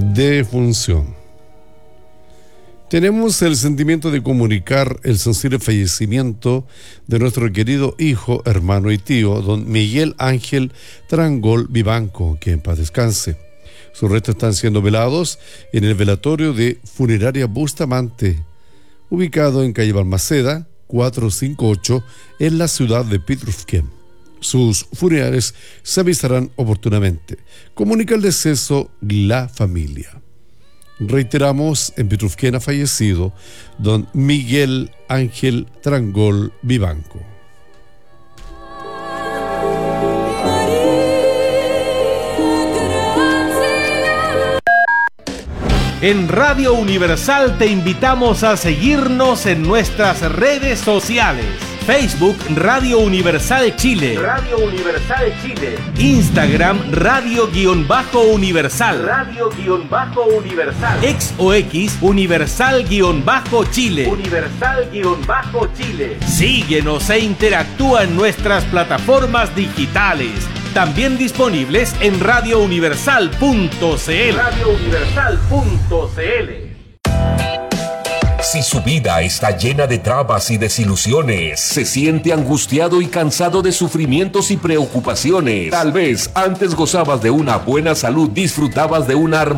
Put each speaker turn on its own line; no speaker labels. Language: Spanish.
defunción. Tenemos el sentimiento de comunicar el sensible fallecimiento de nuestro querido hijo, hermano y tío, don Miguel Ángel Trangol Vivanco, que en paz descanse. Sus restos están siendo velados en el velatorio de Funeraria Bustamante, ubicado en calle Balmaceda, 458, en la ciudad de Pitrufquén. Sus funerales se avisarán oportunamente. Comunica el deceso la familia. Reiteramos, en Pitrufquén ha fallecido don Miguel Ángel Trangol Vivanco.
En Radio Universal te invitamos a seguirnos en nuestras redes sociales. Facebook Radio Universal Chile. Radio Universal Chile. Instagram Radio-Universal. Radio-Universal. X o X Universal-Chile. Universal-Chile. Síguenos e interactúa en nuestras plataformas digitales. También disponibles en radiouniversal.cl. radiouniversal.cl.
Si su vida está llena de trabas y desilusiones, se siente angustiado y cansado de sufrimientos y preocupaciones, tal vez antes gozabas de una buena salud, disfrutabas de una armonía